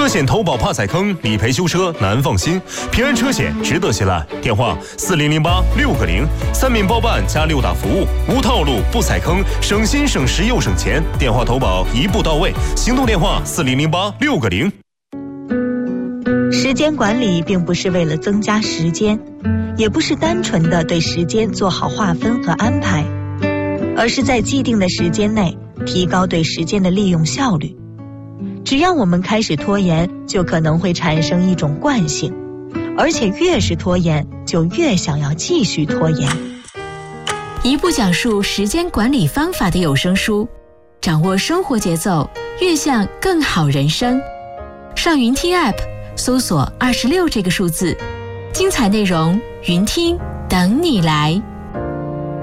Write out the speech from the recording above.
车险投保怕踩坑，理赔修车难放心。平安车险值得信赖。电话4008-6个0，3免包办加6打服务，无套路不踩坑，省心省时又省钱。电话投保一步到位，行动电话4008-6个0。 时间管理并不是为了增加时间，也不是单纯的对时间做好划分和安排，而是在既定的时间内提高对时间的利用效率。只要我们开始拖延，就可能会产生一种惯性，而且越是拖延，就越想要继续拖延。 一部讲述时间管理方法的有声书，掌握生活节奏，越向更好人生。上云听 App 搜索26这个数字，精彩内容云听等你来。